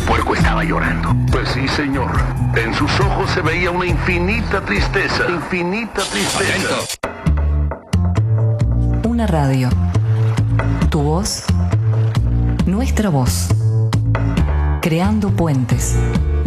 puerco estaba llorando. Pues sí, señor. En sus ojos se veía una infinita tristeza. Infinita tristeza. Una radio. Tu voz. Nuestra voz. Creando puentes.